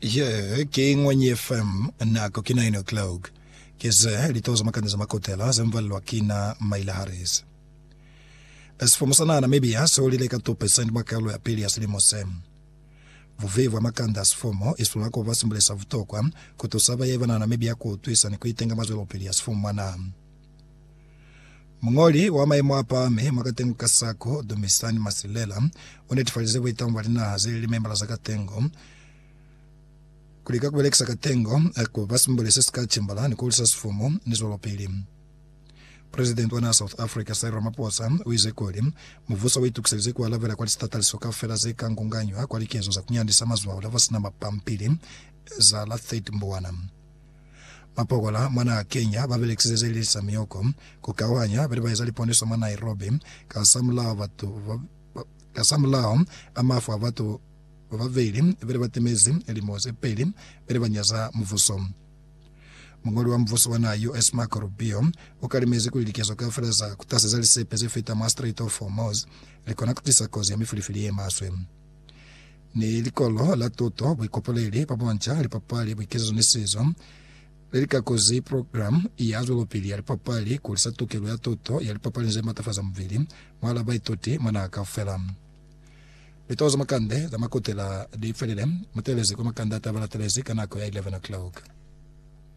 Ye King Wenye FM nako kina 9 o'clock keze litoza makandeza makotela zemvalwa kina Maila Harris esfomusana na maybe yaso lile ka 2% makalo ya pili asilimo sem vuvivu makanda asfomo isulako vasimbulesa vutokwa kutosaba yevana na maybe yako twisa ni kuitenga mazwelo pili asfomo mana Mungoli wa maimo hapa makatengo kasako domisani masilela unetifalize wita walina hazili membala za katengo kulika kubelekisa katengo ako vasimbulesa ska chimbala ni kulisa sfumo nizolo pili President wa South Africa Cyril Ramaphosa uizekoli muvusa wetu kuselize kwa lavela kwa statali soka fela zeka ngonganywa kwa likezo za kunyandisa mazwa lavasina mapampili za la 30 mbwana Mapogola mwana Kenya babelekise zeli samiyoko kukawanya bali bayizali poneso mwana Nairobi kasamlao amafu abatu baveli bali batemezi elimoze peli bali banyaza muvuso Mungoli wa mvuso wana US Marco Rubio ukalimezi kulikezo ka fela za kutasa zali sepeze fita Strait of Hormuz likona kutisa kozi ya mifilifili yemaswe ni likolo la toto bwikopoleli paponcha lipapali bwikezo nisizo Lelika kozi program iyazo lopili ya lipapali kulisa tukelo ya toto ya lipapali nzema tafaza mvili mwala baitoti mwana kafela Litoza makande za makotela di felile matelezi kwa makanda tabala telezi kanako ya 11 o'clock